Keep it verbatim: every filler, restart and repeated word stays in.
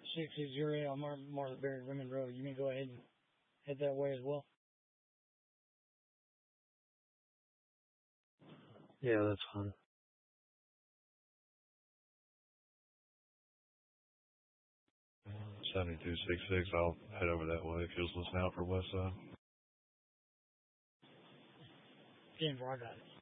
six zero eight on Mar- Martha Berry Rimmon Road. You can go ahead and head that way as well. Yeah, that's fine. seventy-two sixty-six, I'll head over that way if you'll listen out for West Side. Denver, I got it.